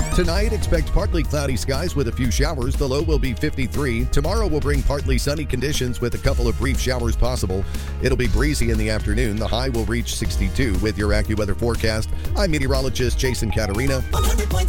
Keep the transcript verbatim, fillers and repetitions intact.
Tonight, expect partly cloudy skies with a few showers. The low will be fifty-three. Tomorrow will bring partly sunny conditions with a couple of brief showers possible. It'll be breezy in the afternoon. The high will reach sixty-two. With your AccuWeather forecast, I'm meteorologist Jason Caterina. one hundred point